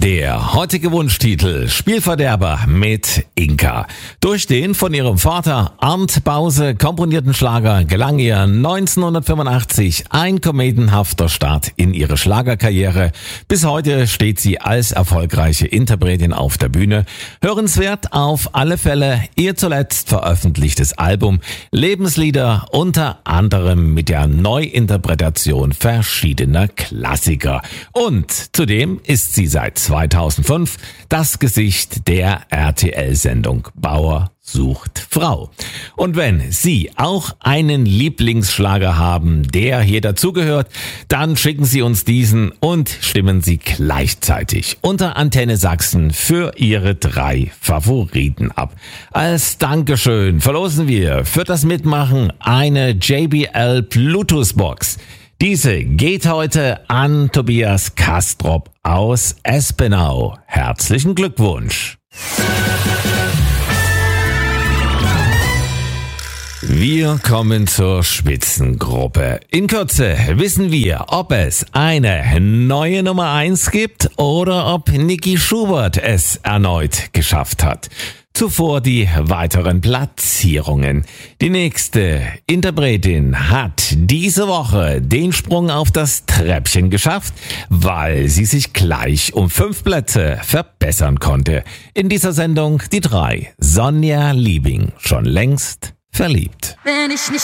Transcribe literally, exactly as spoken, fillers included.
Der heutige Wunschtitel Spielverderber mit Inka. Durch den von ihrem Vater Arndt Bause komponierten Schlager gelang ihr neunzehnhundertfünfundachtzig ein kometenhafter Start in ihre Schlagerkarriere. Bis heute steht sie als erfolgreiche Interpretin auf der Bühne. Hörenswert auf alle Fälle ihr zuletzt veröffentlichtes Album Lebenslieder, unter anderem mit der Neuinterpretation verschiedener Klassiker. Und zudem ist sie seit zweitausendfünf das Gesicht der R T L-Sendung Bauer sucht Frau. Und wenn Sie auch einen Lieblingsschlager haben, der hier dazugehört, dann schicken Sie uns diesen und stimmen Sie gleichzeitig unter Antenne Sachsen für Ihre drei Favoriten ab. Als Dankeschön verlosen wir für das Mitmachen eine J B L Bluetooth-Box. Diese geht heute an Tobias Kastrop aus Espenau. Herzlichen Glückwunsch! Wir kommen zur Spitzengruppe. In Kürze wissen wir, ob es eine neue Nummer eins gibt oder ob Niki Schubert es erneut geschafft hat. Zuvor die weiteren Platzierungen. Die nächste Interpretin hat diese Woche den Sprung auf das Treppchen geschafft, weil sie sich gleich um fünf Plätze verbessern konnte. In dieser Sendung die drei. Sonja Liebing, schon längst verliebt. Wenn ich nicht